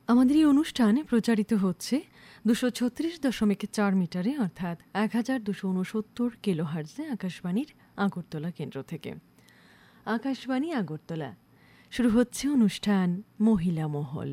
আমাদের এই অনুষ্ঠান প্রচারিত হচ্ছে 236.4 মিটারে অর্থাৎ 1269 কিলোহার্টজে আকাশবাণীর আগরতলা কেন্দ্র থেকে। আকাশবাণী আগরতলা, শুরু হচ্ছে অনুষ্ঠান মহিলা মহল।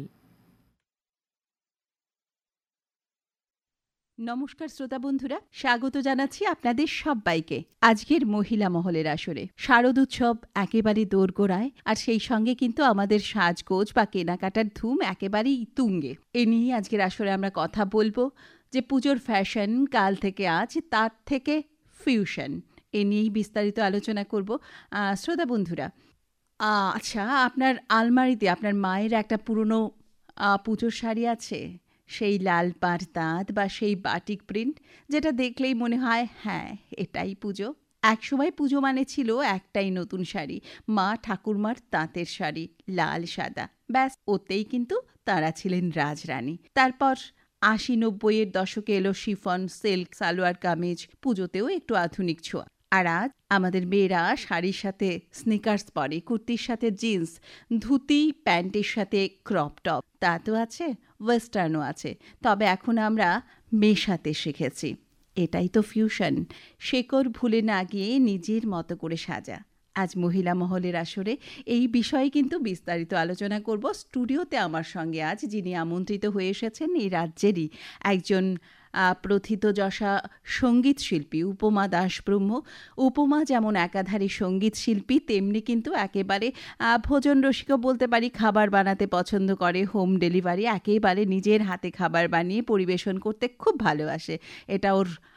নমস্কার শ্রোতা বন্ধুরা, স্বাগত জানাচ্ছি আপনাদের সবাইকে আজকের মহিলা মহলের আসরে। শারদ উৎসব একেবারে দোরগোড়ায়, আর সেই সঙ্গে কিন্তু আমাদের সাজগোজ বা কেনাকাটার ধুম একেবারেই তুঙ্গে। এ নিয়ে আজকের আসরে আমরা কথা বলবো যে পুজোর ফ্যাশন কাল থেকে আজ, তার থেকে ফিউশন, এ নিয়েই বিস্তারিত আলোচনা করব। শ্রোতা বন্ধুরা, আচ্ছা, আপনার আলমারিতে আপনার মায়ের একটা পুরনো পুজোর শাড়ি আছে? সেই লাল পাড় তাঁত বা সেই বাটিক প্রিন্ট, যেটা দেখলেই মনে হয় হ্যাঁ, এটাই পুজো। একসময় পুজো মানে ছিল একটাই নতুন শাড়ি, মা ঠাকুরমার তাঁতের শাড়ি, লাল সাদা, ব্যাস ওতেই কিন্তু তারা ছিলেন রাজরানী। তারপর 80-90-এর দশকে এলো শিফন, সিল্ক, সালোয়ার কামিজ, পুজোতেও একটু আধুনিক ছোঁয়া। আর আজ আমাদের মেয়েরা শাড়ির সাথে স্নিকার্স পরে, কুর্তির সাথে জিন্স, ধুতি প্যান্টের সাথে ক্রপ টপ, তা তো আছে, ওয়েস্টার্নও আছে। তবে এখন আমরা মেশাতে শিখেছি। এটাই তো ফিউশন, শেকড় ভুলে না গিয়ে নিজের মতো করে সাজা। আজ মহিলা মহলের আসরে এই বিষয়ে কিন্তু বিস্তারিত আলোচনা করব। স্টুডিওতে আমার সঙ্গে আজ যিনি আমন্ত্রিত হয়ে এসেছেন, এই রাজ্যেরই একজন প্রথিতযশা সঙ্গীত শিল্পী উপমা দাস ব্রহ্ম। উপমা যেমন একাধারে সঙ্গীত শিল্পী, তেমনি কিন্তু একেবারে ভোজন রসিকও বলতে পারি। খাবার বানাতে পছন্দ করে, হোম ডেলিভারি, একেবারে নিজের হাতে খাবার বানিয়ে পরিবেশন করতে খুব ভালোবাসে। এটা ওর